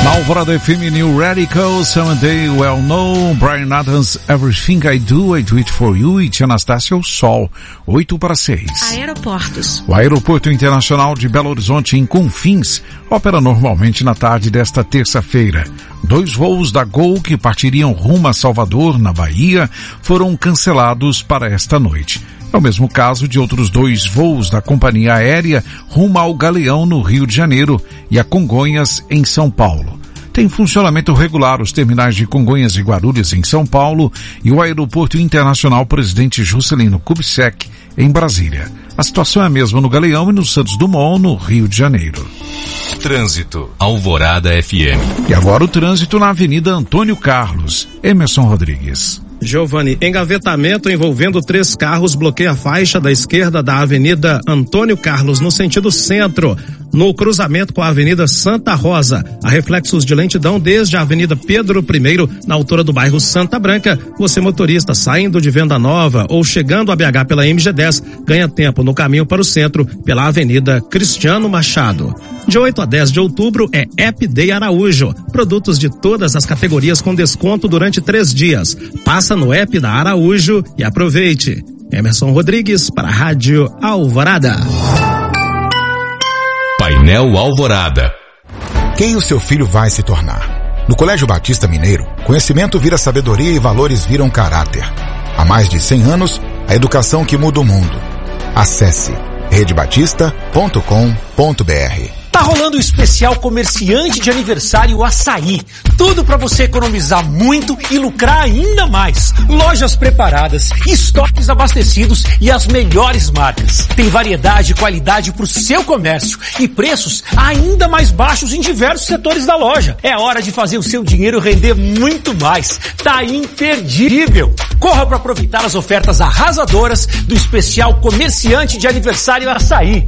Na Alvorada FM New Radical, Someday Well Know, Bryan Adams, Everything I Do It For You e Tia Anastácia, o Sol, 8:06. Aeroportos. O Aeroporto Internacional de Belo Horizonte, em Confins, opera normalmente na tarde desta terça-feira. 2 voos da Gol que partiriam rumo a Salvador, na Bahia, foram cancelados para esta noite. É o mesmo caso de outros 2 voos da companhia aérea rumo ao Galeão, no Rio de Janeiro, e a Congonhas, em São Paulo. Tem funcionamento regular os terminais de Congonhas e Guarulhos, em São Paulo, e o Aeroporto Internacional Presidente Juscelino Kubitschek, em Brasília. A situação é a mesma no Galeão e no Santos Dumont, no Rio de Janeiro. Trânsito, Alvorada FM. E agora o trânsito na Avenida Antônio Carlos. Emerson Rodrigues. Giovanni, engavetamento envolvendo 3 carros bloqueia a faixa da esquerda da Avenida Antônio Carlos, no sentido centro, no cruzamento com a Avenida Santa Rosa. Há reflexos de lentidão desde a Avenida Pedro I, na altura do bairro Santa Branca. Você, motorista, saindo de Venda Nova ou chegando a BH pela MG10, ganha tempo no caminho para o centro pela Avenida Cristiano Machado. De 8 a 10 de outubro é App Day Araújo. Produtos de todas as categorias com desconto durante 3 dias. Passa no app da Araújo e aproveite. Emerson Rodrigues para a Rádio Alvorada. Painel Alvorada. Quem o seu filho vai se tornar? No Colégio Batista Mineiro, conhecimento vira sabedoria e valores viram caráter. Há mais de 100 anos, a educação que muda o mundo. Acesse redebatista.com.br. Tá rolando o especial comerciante de aniversário Açaí. Tudo para você economizar muito e lucrar ainda mais. Lojas preparadas, estoques abastecidos e as melhores marcas. Tem variedade e qualidade pro seu comércio e preços ainda mais baixos em diversos setores da loja. É hora de fazer o seu dinheiro render muito mais. Tá imperdível. Corra para aproveitar as ofertas arrasadoras do especial comerciante de aniversário Açaí.